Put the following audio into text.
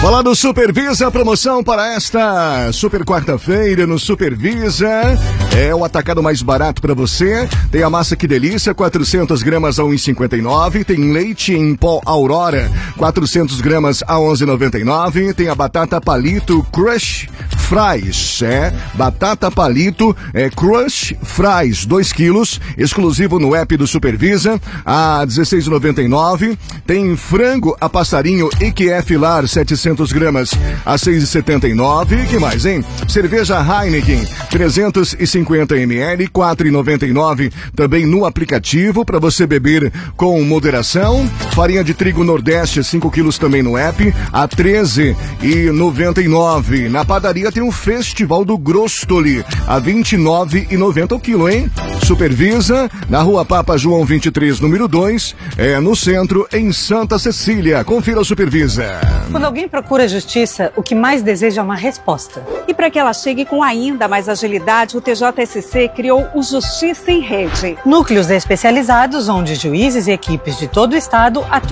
Falar do Supervisa, promoção para esta super quarta-feira no Supervisa. É o atacado mais barato para você. Tem a massa Que Delícia, 400 gramas a 1,59. Tem leite em pó Aurora, 400 gramas a 11,99. Tem a batata palito Crush Fries. Batata palito Crush Fries, 2 quilos, exclusivo no app do Supervisa, a 16,99. Tem frango a passarinho IQF Lar, 700 gramas a 6,79. Que mais, hein? Cerveja Heineken, 350 ml, 4,99. Também no aplicativo para você beber com moderação. Farinha de trigo Nordeste, 5 quilos também no app, a 13,99. Na padaria tem um Festival do Grostoli, a 29,90 o quilo, hein? Supervisa, na Rua Papa João 23, número 2, no centro, em Santa Cecília. Confira o Supervisa. Quando alguém procura justiça, o que mais deseja é uma resposta. E para que ela chegue com ainda mais agilidade, o TJSC criou o Justiça em Rede. Núcleos especializados onde juízes e equipes de todo o estado atuam